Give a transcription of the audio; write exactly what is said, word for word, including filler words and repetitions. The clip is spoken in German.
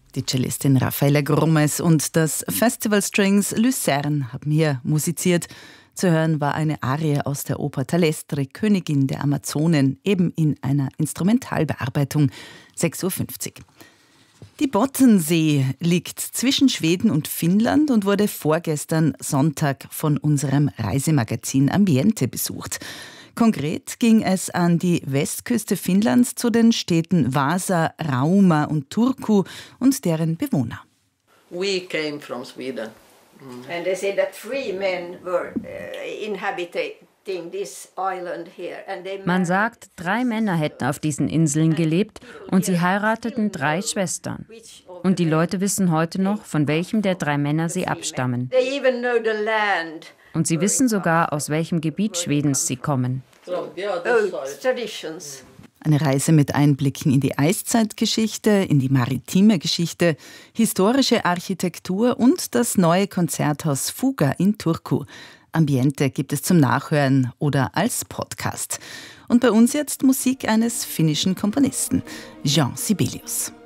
Die Cellistin Rafaela Gromes und das Festival Strings Lucerne haben hier musiziert. Zu hören war eine Arie aus der Oper Talestre, Königin der Amazonen, eben in einer Instrumentalbearbeitung, sechs Uhr fünfzig. Die Bottensee liegt zwischen Schweden und Finnland und wurde vorgestern Sonntag von unserem Reisemagazin Ambiente besucht. Konkret ging es an die Westküste Finnlands zu den Städten Vasa, Rauma und Turku und deren Bewohner. We came from Sweden. Mm. And they said that three men were uh, inhabiting this island here. And they Man sagt, drei Männer hätten auf diesen Inseln gelebt und sie heirateten drei Schwestern. Und die Leute wissen heute noch, von welchem der drei Männer sie abstammen. They even know the land. Und sie wissen sogar, aus welchem Gebiet Schwedens sie kommen. Oh, traditions. Eine Reise mit Einblicken in die Eiszeitgeschichte, in die maritime Geschichte, historische Architektur und das neue Konzerthaus Fuga in Turku. Ambiente gibt es zum Nachhören oder als Podcast. Und bei uns jetzt Musik eines finnischen Komponisten, Jean Sibelius.